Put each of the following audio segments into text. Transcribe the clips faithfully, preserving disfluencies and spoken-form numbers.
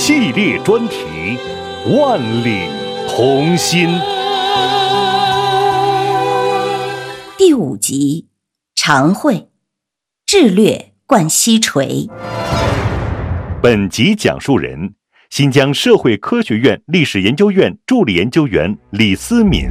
系列专题《万里同心》 第五集，常会，智略贯西陲。 本集讲述人：新疆社会科学院历史研究院助理研究员李思敏。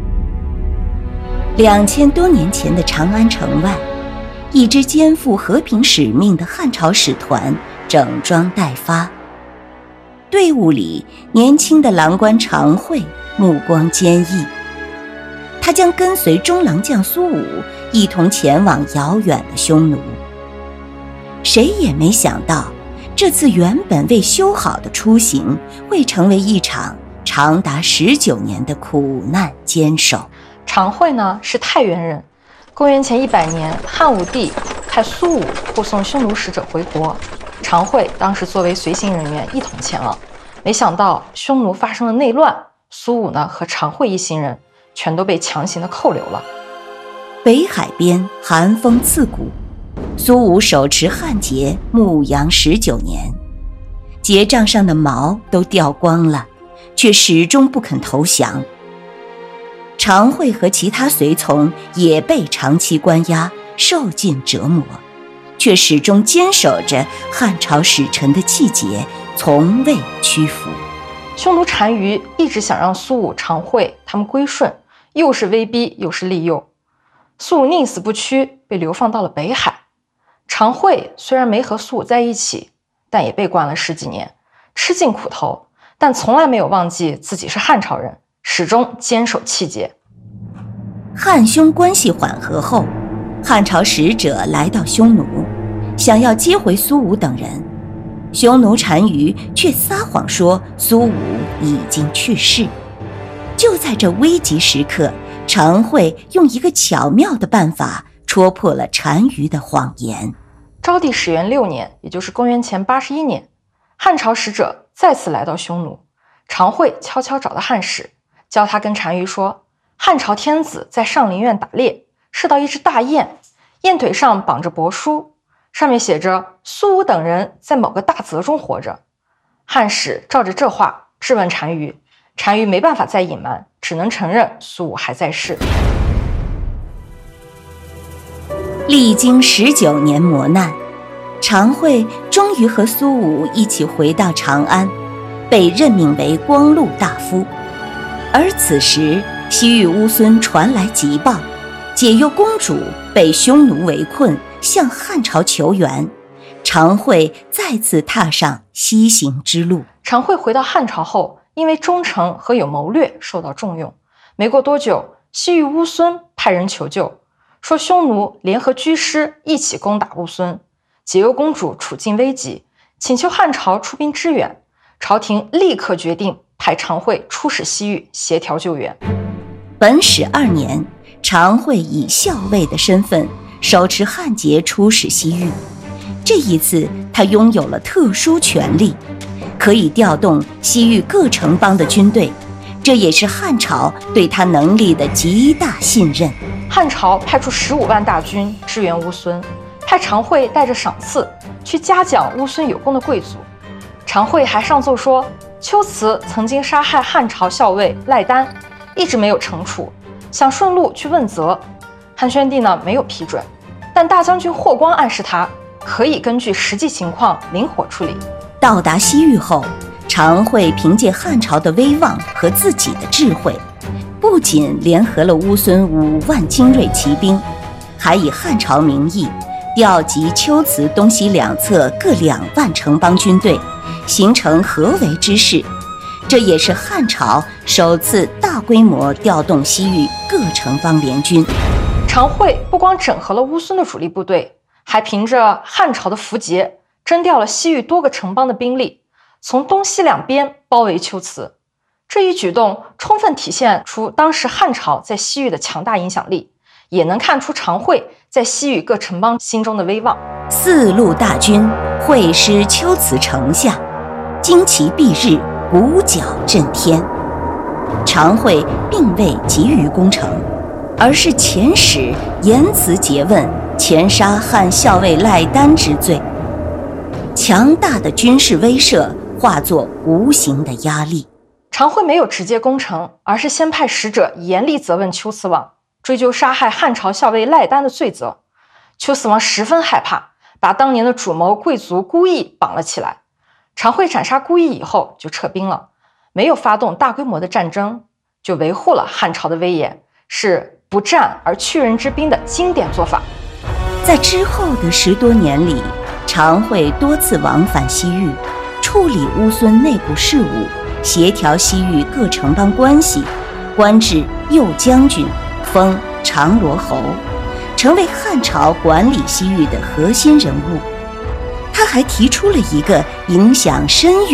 两千多年前的长安城外，一支肩负和平使命的汉朝使团整装待发。队伍里，年轻的郎官常会目光坚毅，他将跟随中郎将苏武一同前往遥远的匈奴。谁也没想到，这次原本未修好的出行会成为一场长达十九年的苦难坚守。 常会呢是太原人，公元前一百年，汉武帝派苏武护送匈奴使者回国，常会当时作为随行人员一同前往。没想到匈奴发生了内乱，苏武呢和常会一行人全都被强行的扣留了。 北海边寒风刺骨，苏武手持汉节牧羊十九年，节杖上的毛都掉光了，却始终不肯投降。常会和其他随从也被长期关押，受尽折磨，却始终坚守着汉朝使臣的气节，从未屈服。 匈奴单于一直想让苏武、常会他们归顺，又是威逼又是利诱。苏武宁死不屈，被流放到了北海。常会虽然没和苏武在一起，但也被关了十几年，吃尽苦头，但从来没有忘记自己是汉朝人，始终坚守气节。 汉匈关系缓和后，汉朝使者来到匈奴，想要接回苏武等人，匈奴单于却撒谎说苏武已经去世。就在这危急时刻，常会用一个巧妙的办法戳破了单于的谎言。 昭帝始元六年，也就是公元前八十一年，汉朝使者再次来到匈奴，常会悄悄找到汉使，教他跟单于说，汉朝天子在上林苑打猎，射到一只大雁，雁腿上绑着帛书，上面写着苏武等人在某个大泽中活着。汉使照着这话质问单于，单于没办法再隐瞒，只能承认苏武还在世。 历经十九年磨难，常会终于和苏武一起回到长安，被任命为光禄大夫。而此时西域乌孙传来急报，解忧公主被匈奴围困，向汉朝求援。常会再次踏上西行之路。 常会回到汉朝后，因为忠诚和有谋略受到重用。没过多久，西域乌孙派人求救，说匈奴联合居师一起攻打乌孙，解忧公主处境危急，请求汉朝出兵支援。朝廷立刻决定派常会出使西域协调救援。 本始二年，常会以校尉的身份手持汉节出使西域。这一次他拥有了特殊权力，可以调动西域各城邦的军队，这也是汉朝对他能力的极大信任。 汉朝派出十五万大军支援乌孙，派常会带着赏赐去嘉奖乌孙有功的贵族。常会还上奏说，龟兹曾经杀害汉朝校尉赖丹，一直没有惩处，想顺路去问责。汉宣帝呢没有批准，但大将军霍光暗示他可以根据实际情况灵活处理。 到达西域后，常会凭借汉朝的威望和自己的智慧，不仅联合了乌孙五万精锐骑兵，还以汉朝名义调集龟兹东西两侧各两万城邦军队，形成合围之势。这也是汉朝首次大规模调动西域各城邦联军。 常会不光整合了乌孙的主力部队，还凭着汉朝的符节征调了西域多个城邦的兵力，从东西两边包围龟兹。这一举动充分体现出当时汉朝在西域的强大影响力，也能看出常会在西域各城邦心中的威望。 四路大军会师龟兹城下，旌旗蔽日，鼓角震天。常会并未急于攻城，而是遣使严词诘问，前杀汉校尉赖丹之罪。强大的军事威慑化作无形的压力。 常惠没有直接攻城，而是先派使者严厉责问丘辞王，追究杀害汉朝校尉赖丹的罪责。丘辞王十分害怕，把当年的主谋贵族孤义绑了起来。常惠斩杀孤义以后就撤兵了，没有发动大规模的战争，就维护了汉朝的威严，是不战而屈人之兵的经典做法。 在之后的十多年里，常惠多次往返西域，处理乌孙内部事务，协调西域各城邦关系，官至右将军，封长罗侯，成为汉朝管理西域的核心人物。他还提出了一个影响深远